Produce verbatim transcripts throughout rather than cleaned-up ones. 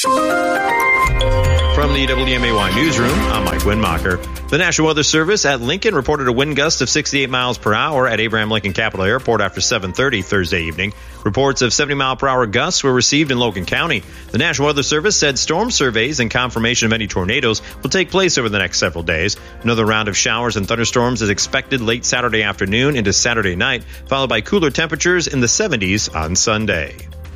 From the W M A Y newsroom, I'm Mike Windmacher. The National Weather Service at Lincoln reported a wind gust of sixty-eight miles per hour at Abraham Lincoln Capital Airport after seven thirty Thursday evening. Reports of seventy mile per hour gusts were received in Logan County. The National Weather Service said storm surveys and confirmation of any tornadoes will take place over the next several days. Another round of showers and thunderstorms is expected late Saturday afternoon into Saturday night, followed by cooler temperatures in the seventies on Sunday.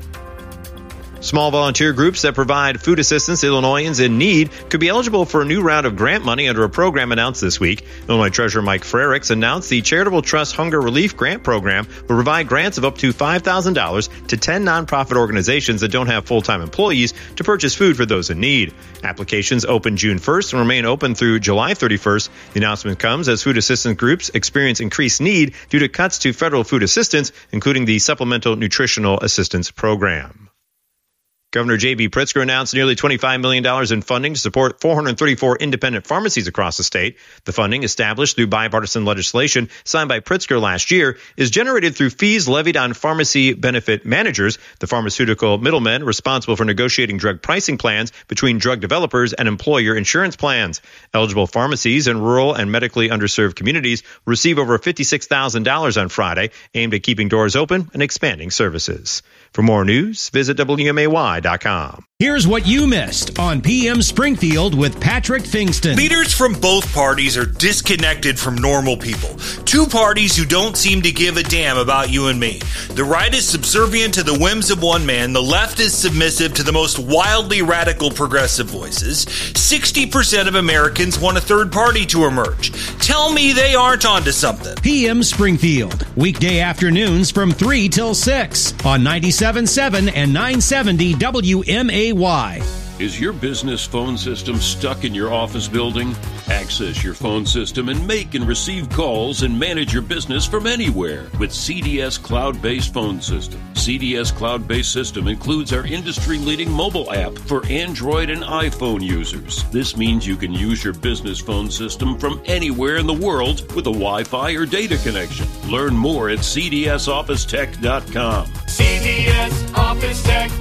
Small volunteer groups that provide food assistance to Illinoisans in need could be eligible for a new round of grant money under a program announced this week. Illinois Treasurer Mike Frericks announced the Charitable Trust Hunger Relief Grant Program will provide grants of up to five thousand dollars to ten nonprofit organizations that don't have full-time employees to purchase food for those in need. Applications open June first and remain open through July thirty-first. The announcement comes as food assistance groups experience increased need due to cuts to federal food assistance, including the Supplemental Nutritional Assistance Program. Governor J B. Pritzker announced nearly twenty-five million dollars in funding to support four hundred thirty-four independent pharmacies across the state. The funding, established through bipartisan legislation signed by Pritzker last year, is generated through fees levied on pharmacy benefit managers, the pharmaceutical middlemen responsible for negotiating drug pricing plans between drug developers and employer insurance plans. Eligible pharmacies in rural and medically underserved communities receive over fifty-six thousand dollars on Friday, aimed at keeping doors open and expanding services. For more news, visit W M A Y dot com. Here's what you missed on P M Springfield with Patrick Fingston. Leaders from both parties are disconnected from normal people. Two parties who don't seem to give a damn about you and me. The right is subservient to the whims of one man. The left is submissive to the most wildly radical progressive voices. sixty percent of Americans want a third party to emerge. Tell me they aren't onto something. P M Springfield, weekday afternoons from three till six on ninety-seven point seven and nine seventy W M A Y. Is your business phone system stuck in your office building? Access your phone system and make and receive calls and manage your business from anywhere with C D S Cloud-Based Phone System. C D S Cloud-Based System includes our industry-leading mobile app for Android and iPhone users. This means you can use your business phone system from anywhere in the world with a Wi-Fi or data connection. Learn more at C D S office tech dot com. C D S Office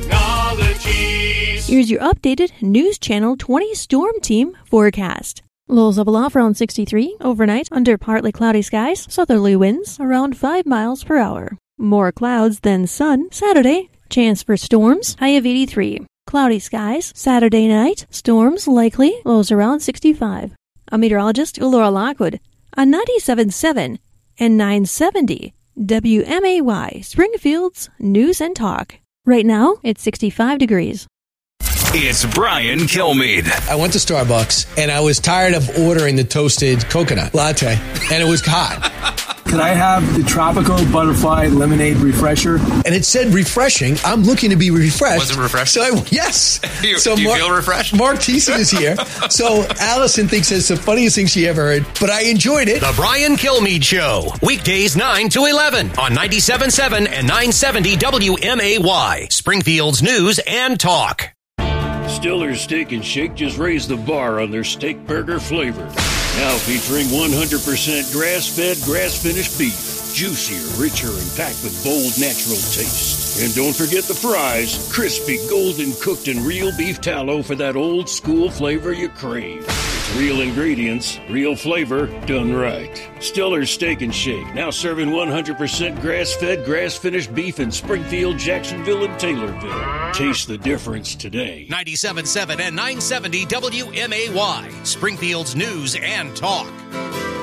Technologies. Here's your updated News Channel twenty Storm Team forecast. Lows of aloft around sixty-three. Overnight, under partly cloudy skies. Southerly winds around five miles per hour. More clouds than sun. Saturday, chance for storms. High of eighty-three. Cloudy skies. Saturday night, storms likely. Lows around sixty-five. A meteorologist, Laura Lockwood, on ninety-seven point seven and nine seventy W M A Y, Springfield's News and Talk. Right now, it's sixty-five degrees. It's Brian Kilmeade. I went to Starbucks, and I was tired of ordering the toasted coconut latte, and it was hot. Can I have the tropical butterfly lemonade refresher? And it said refreshing. I'm looking to be refreshed. Was it refreshing? So I, yes. you, so do you Mar- feel refreshed? Mark Thiessen is here. So Allison thinks it's the funniest thing she ever heard, but I enjoyed it. The Brian Kilmeade Show. Weekdays nine to eleven on ninety-seven point seven and nine seventy W M A Y. Springfield's News and Talk. Stiller's Steak and Shake just raised the bar on their steak burger flavor. Now featuring one hundred percent grass-fed, grass-finished beef. Juicier, richer, and packed with bold, natural taste. And don't forget the fries. Crispy, golden cooked in real beef tallow for that old school flavor you crave. It's real ingredients, real flavor, done right. Stiller's Steak and Shake, now serving one hundred percent grass-fed, grass-finished beef in Springfield, Jacksonville, and Taylorville. Taste the difference today. ninety-seven point seven and nine seventy W M A Y. Springfield's News and Talk.